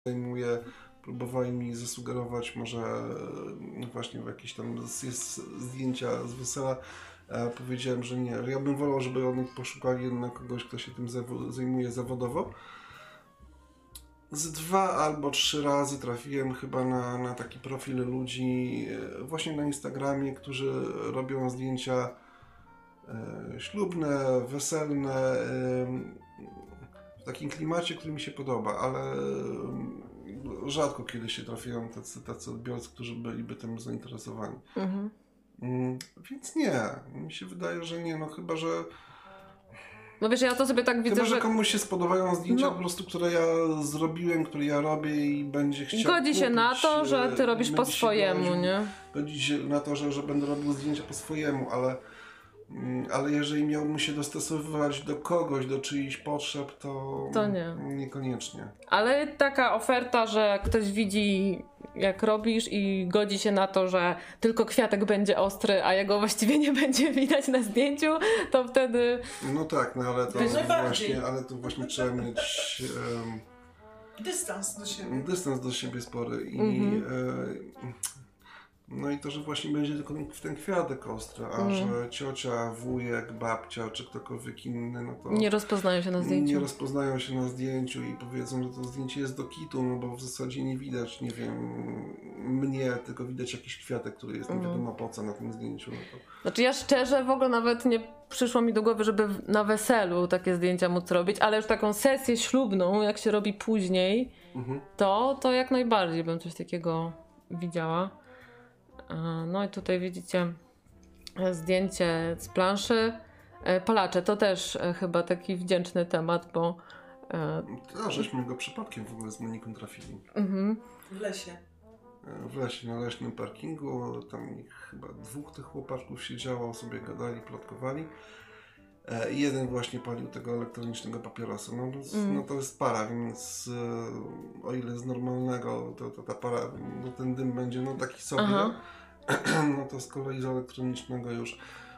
zajmuje, próbowali mi zasugerować może właśnie w jakieś tam zdjęcia z wesela. Powiedziałem, że nie. Ja bym wolał, żeby oni poszukali jednak kogoś, kto się tym zajmuje zawodowo. Z 2 albo 3 razy trafiłem chyba na taki profil ludzi właśnie na Instagramie, którzy robią zdjęcia ślubne, weselne, w takim klimacie, który mi się podoba, ale rzadko kiedy się trafiają tacy odbiorcy, którzy byliby tym zainteresowani. Więc nie, mi się wydaje, że nie, no chyba, że... No wiesz, ja to sobie tak widzę, chyba, że komuś się spodobają zdjęcia po prostu, które ja zrobiłem, które ja robię i będzie chciał godzi się na to, że ty robisz po swojemu, nie? Godzi się na to, że będę robił zdjęcia po swojemu, ale jeżeli miałbym się dostosowywać do kogoś, do czyichś potrzeb, to nie. Niekoniecznie. Ale taka oferta, że ktoś widzi jak robisz i godzi się na to, że tylko kwiatek będzie ostry, a jego właściwie nie będzie widać na zdjęciu, to wtedy... No tak, no ale to właśnie trzeba mieć... Dystans do siebie spory i... No i to, że właśnie będzie tylko ten kwiatek ostry, a że ciocia, wujek, babcia czy ktokolwiek inny, no to... Nie rozpoznają się na zdjęciu. Nie rozpoznają się na zdjęciu i powiedzą, że to zdjęcie jest do kitu, no bo w zasadzie nie widać, nie wiem, mnie, tylko widać jakiś kwiatek, który jest nie wiadomo po co na tym zdjęciu. No to... Znaczy ja szczerze w ogóle nawet nie przyszło mi do głowy, żeby na weselu takie zdjęcia móc robić, ale już taką sesję ślubną, jak się robi później, to jak najbardziej bym coś takiego widziała. No i tutaj widzicie zdjęcie z planszy. Palacze to też chyba taki wdzięczny temat, bo... żeśmy go przypadkiem w ogóle z Moniką trafili. W lesie. W lesie, na leśnym parkingu. Tam chyba 2 tych chłopaczków siedziało, sobie gadali, plotkowali. Jeden właśnie palił tego elektronicznego papierosa. No to jest para, więc o ile z normalnego to ta para, no ten dym będzie no taki sobie, no to z kolei z elektronicznego już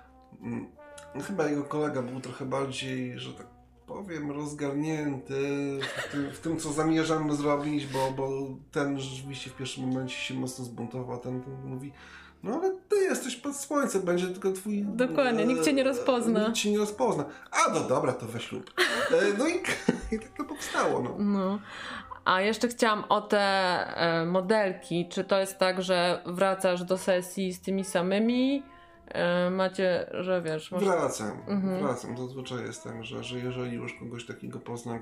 chyba jego kolega był trochę bardziej, że tak powiem, rozgarnięty w tym co zamierzam zrobić, bo ten rzeczywiście w pierwszym momencie się mocno zbuntował, ten mówi: no ale ty jesteś pod słońcem, będzie tylko twój... Dokładnie, nikt cię nie rozpozna. Nikt cię nie rozpozna. A no dobra, to weź lub. No i tak to powstało. No. A jeszcze chciałam o te modelki. Czy to jest tak, że wracasz do sesji z tymi samymi? Macie, że wiesz... Wracam. Zazwyczaj jest tak, że jeżeli już kogoś takiego poznam,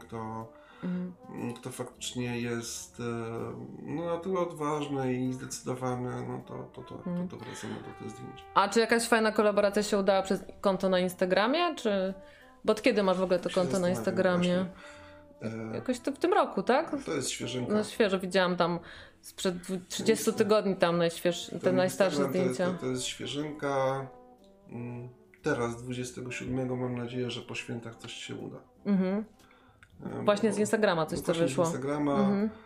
kto faktycznie jest na tyle odważny i zdecydowany, no to wracamy do tych zdjęć. A czy jakaś fajna kolaboracja się udała przez konto na Instagramie? Czy... Bo od kiedy masz w ogóle to konto na Instagramie? Jakoś to w tym roku, tak? To jest świeżynka. No świeżo widziałam tam sprzed 30 tygodni tam te najstarsze zdjęcia. To jest świeżynka. Teraz 27 mam nadzieję, że po świętach coś się uda. Właśnie z Instagrama coś co wyszło. Z Instagrama.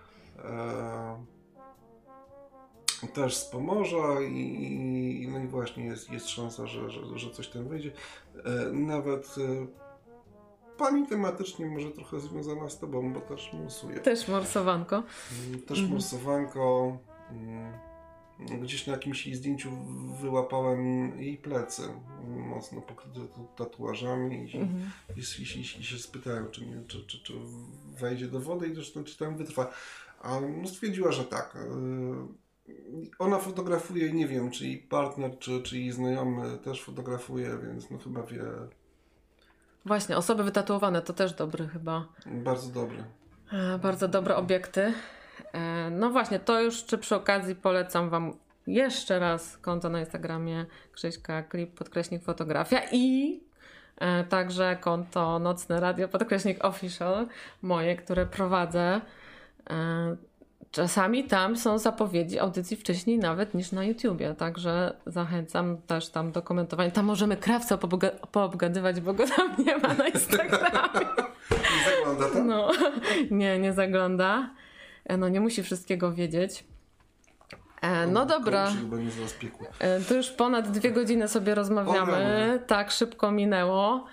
Też z Pomorza i no i właśnie jest szansa, że coś tam wyjdzie. Nawet pani tematycznie może trochę związana z tobą, bo też morsuję. Też morsowanko. Morsowanko. Gdzieś na jakimś jej zdjęciu wyłapałem jej plecy mocno pokryte tatuażami i się spytałem, czy wejdzie do wody i czy tam wytrwa. A no stwierdziła, że tak. Ona fotografuje, nie wiem, czy jej partner, czy jej znajomy też fotografuje, więc no chyba wie. Właśnie, osoby wytatuowane to też dobry chyba. Bardzo dobry. Bardzo dobre obiekty. No właśnie, to już czy przy okazji polecam wam jeszcze raz konto na Instagramie Krzyśka Klip _fotografia i także konto Nocne Radio _official moje, które prowadzę. Czasami tam są zapowiedzi audycji wcześniej nawet niż na YouTubie, także zachęcam też tam do komentowania. Tam możemy krawca poobgadywać, bo go tam nie ma na Instagramie. Nie zagląda tam? No, nie zagląda. No nie musi wszystkiego wiedzieć. No dobra. To już ponad 2 godziny sobie rozmawiamy. Tak szybko minęło.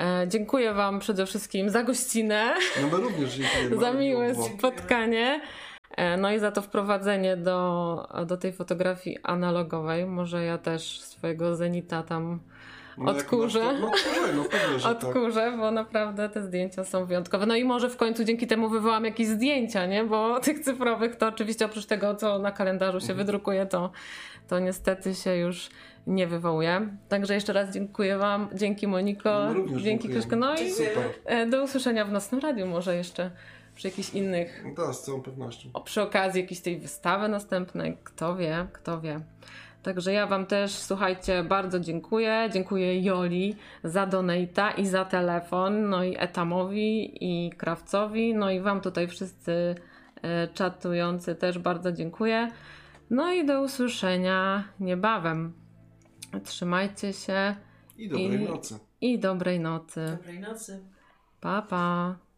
Dziękuję wam przede wszystkim za gościnę. No my również dziękujemy. Za miłe spotkanie. No i za to wprowadzenie do tej fotografii analogowej. Może ja też swojego Zenita tam odkurzę. Odkurzę, bo naprawdę te zdjęcia są wyjątkowe. No i może w końcu dzięki temu wywołam jakieś zdjęcia, nie? Bo tych cyfrowych to oczywiście oprócz tego, co na kalendarzu się wydrukuje, to niestety się już nie wywołuje. Także jeszcze raz dziękuję wam. Dzięki Moniko. Dzięki Kryszko. No i do usłyszenia w Nocnym Radiu może jeszcze przy jakichś innych... Tak, z całą pewnością. Przy okazji jakiejś tej wystawy następnej. Kto wie. Także ja wam też, słuchajcie, bardzo dziękuję. Dziękuję Joli za donate'a i za telefon, no i Etamowi i Krawcowi, no i wam tutaj wszyscy czatujący też bardzo dziękuję. No i do usłyszenia niebawem. Trzymajcie się. I dobrej nocy. I dobrej nocy. Dobrej nocy. Pa, pa.